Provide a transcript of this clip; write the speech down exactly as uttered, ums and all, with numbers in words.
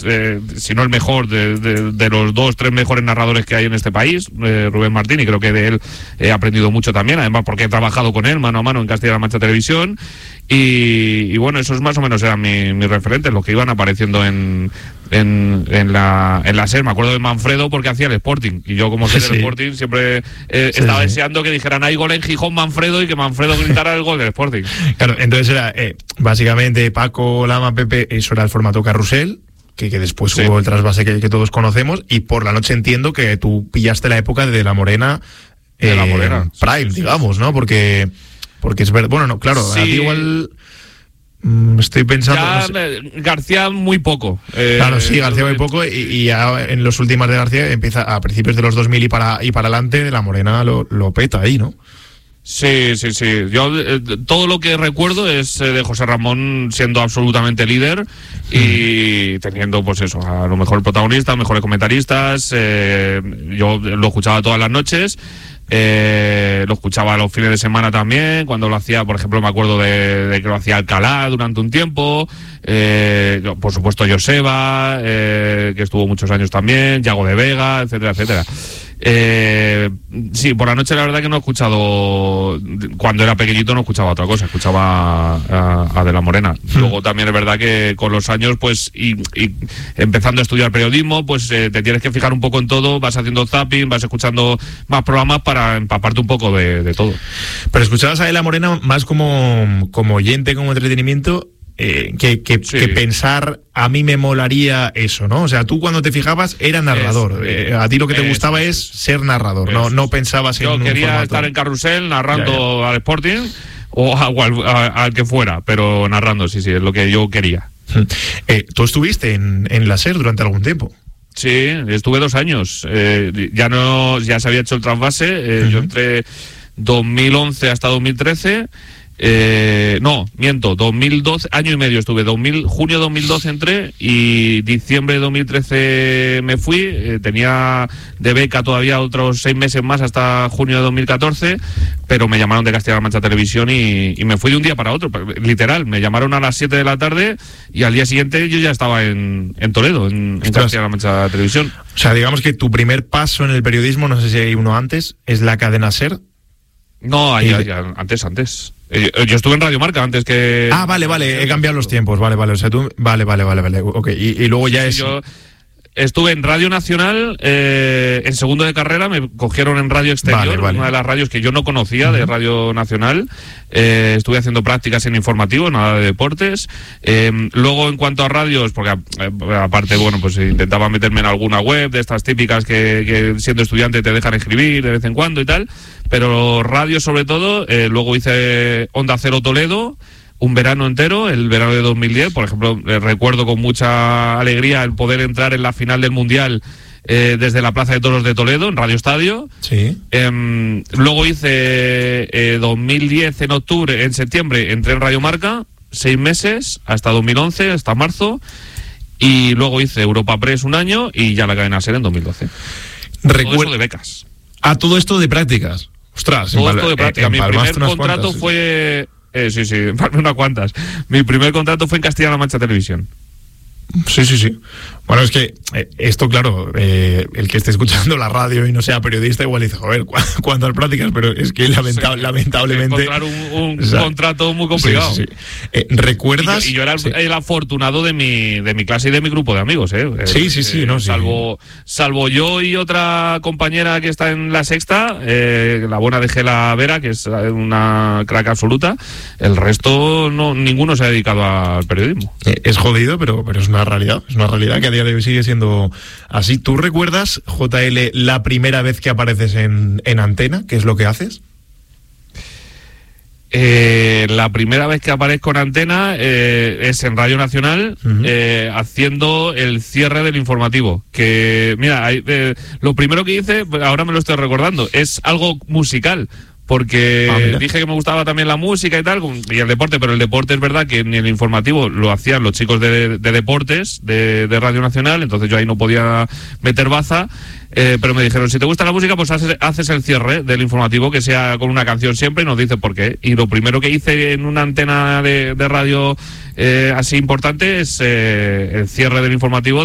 eh, si no el mejor, de, de, de los dos, tres mejores narradores que hay en este país, eh, Rubén Martín, y creo que de él he aprendido mucho también, además porque he trabajado con él mano a mano en Castilla-La Mancha Televisión, y, y bueno, esos más o menos eran mi, mis referentes, los que iban apareciendo en, en, en la en la SER. Me acuerdo de Manfredo porque hacía el Sporting, y yo como soy del sí. Sporting siempre eh, sí, estaba sí. deseando que dijeran hay gol en Gijón Manfredo y que Manfredo gritara el gol del Sporting. Claro, entonces era eh, básicamente Paco, Lama, Pepe, eso era el formato carrusel, que, que después sí. hubo el trasvase que, que todos conocemos, y por la noche entiendo que tú pillaste la época de La Morena, de eh, La Morena Prime, sí, digamos, ¿no? Porque porque es verdad, bueno, no, claro, sí. a ti igual mmm, estoy pensando... Ya, no sé. García muy poco. Eh, claro, sí, García muy poco, y, y ya en los últimos de García empieza a principios de los dos mil y para y para adelante, de La Morena lo, lo peta ahí, ¿no? Sí, sí, sí. Yo eh, todo lo que recuerdo es eh, de José Ramón siendo absolutamente líder y teniendo, pues eso, a lo mejor protagonistas, mejores comentaristas. Eh, yo lo escuchaba todas las noches. Eh, lo escuchaba los fines de semana también, cuando lo hacía, por ejemplo, me acuerdo de, de que lo hacía Alcalá durante un tiempo, eh, por supuesto Joseba, eh, que estuvo muchos años también, Yago de Vega, etcétera, etcétera. Eh, sí, por la noche la verdad que no he escuchado, cuando era pequeñito no escuchaba otra cosa, escuchaba a, a De la Morena. Luego también es verdad que con los años, pues, y, y empezando a estudiar periodismo, pues eh, te tienes que fijar un poco en todo, vas haciendo zapping, vas escuchando más programas para empaparte un poco de, de todo. Pero escuchabas a De la Morena más como, como oyente, como entretenimiento. Eh, que, que, sí. que pensar, a mí me molaría eso, ¿no? O sea, tú cuando te fijabas era narrador. Es, eh, a ti lo que te es, gustaba es, es ser narrador, es, no, no pensabas en un Yo quería formato. Estar en carrusel narrando ya, ya. al Sporting o a, a, a, al que fuera, pero narrando, sí, sí, es lo que yo quería. Eh, ¿Tú estuviste en, en la SER durante algún tiempo? Sí, estuve dos años. Eh, ya no, ya se había hecho el trasvase. Eh, uh-huh. Yo entré dos mil once hasta dos mil trece. Eh, no, miento, dos mil doce, año y medio estuve, dos mil, junio de dos mil doce entré y diciembre de dos mil trece me fui, eh, tenía de beca todavía otros seis meses más hasta junio de dos mil catorce, pero me llamaron de Castilla-La Mancha Televisión y, y me fui de un día para otro, literal, me llamaron a las siete de la tarde y al día siguiente yo ya estaba en, en Toledo, en, en Castilla-La Mancha Televisión. O sea, digamos que tu primer paso en el periodismo, no sé si hay uno antes, es la cadena SER. No, ahí, ahí, antes, antes. Yo estuve en Radio Marca antes que... Ah, vale, vale, he cambiado los tiempos, vale, vale, o sea, tú... Vale, vale, vale, vale, ok, y, y luego ya sí, es... Yo estuve en Radio Nacional, eh, en segundo de carrera, me cogieron en Radio Exterior, vale, vale. Una de las radios que yo no conocía, uh-huh. de Radio Nacional, eh, estuve haciendo prácticas en informativo, nada de deportes, eh, luego en cuanto a radios, porque eh, aparte, bueno, pues intentaba meterme en alguna web, de estas típicas que, que siendo estudiante te dejan escribir de vez en cuando y tal, pero radio sobre todo, eh, luego hice Onda Cero Toledo, un verano entero, el verano de dos mil diez, por ejemplo, eh, recuerdo con mucha alegría el poder entrar en la final del Mundial eh, desde la Plaza de Toros de Toledo, en Radio Estadio. Sí. Eh, luego hice eh, dos mil diez en octubre, en septiembre, entré en Radio Marca, seis meses, hasta dos mil once, hasta marzo, y luego hice Europa Press un año y ya la cadena SER en dos mil doce. Recuer- Todo eso de becas. Ah, todo esto de prácticas. Ostras, todo esto de práctica. Mi primer contrato cuantas, sí. fue... Eh, sí, sí, unas cuantas. Mi primer contrato fue en Castilla-La Mancha Televisión. Sí, sí, sí. Bueno, es que eh, esto, claro, eh, el que esté escuchando la radio y no sea periodista igual dice, joder, ¿cu- ¿cuántas prácticas? Pero es que lamentable, sí, lamentablemente... Encontrar un, un o sea, contrato muy complicado. Sí, sí, sí. Eh, ¿Recuerdas? Y yo, y yo era el, sí. el afortunado de mi de mi clase y de mi grupo de amigos, ¿eh? Sí, sí, sí. Eh, no, salvo, sí. salvo yo y otra compañera que está en la sexta, eh, la buena de Gela Vera, que es una crack absoluta, el resto, no ninguno se ha dedicado al periodismo. Eh, es jodido, pero, pero es una realidad. Es una realidad que a día de hoy sigue siendo así. ¿Tú recuerdas, J L, la primera vez que apareces en, en antena? ¿Qué es lo que haces? Eh, la primera vez que aparezco en antena eh, es en Radio Nacional, uh-huh. eh, haciendo el cierre del informativo. Que, mira, hay, eh, lo primero que hice, ahora me lo estoy recordando, es algo musical. Porque ah, dije que me gustaba también la música y tal, y el deporte, pero el deporte es verdad que en el informativo lo hacían los chicos de, de deportes de, de Radio Nacional, entonces yo ahí no podía meter baza, eh, pero me dijeron, si te gusta la música, pues haces, haces el cierre del informativo, que sea con una canción siempre, y nos dice por qué. Y lo primero que hice en una antena de, de radio eh, así importante es eh, el cierre del informativo